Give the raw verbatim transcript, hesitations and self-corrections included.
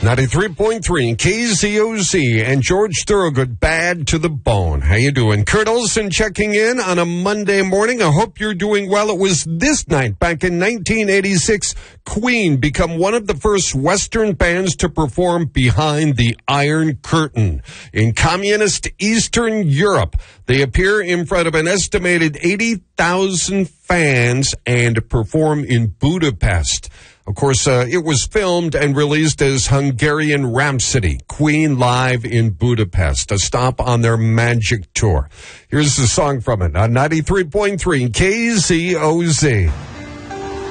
ninety-three point three K Z O Z and George Thorogood, Bad to the Bone. How you doing? Kurt Olson checking in on a Monday morning. I hope you're doing well. It was this night, back in nineteen eighty-six, Queen become one of the first Western bands to perform behind the Iron Curtain. In communist Eastern Europe, they appear in front of an estimated eighty thousand fans and perform in Budapest. Of course, uh, it was filmed and released as Hungarian Rhapsody, Queen live in Budapest, a stop on their magic tour. Here's the song from it on ninety-three point three K Z O Z.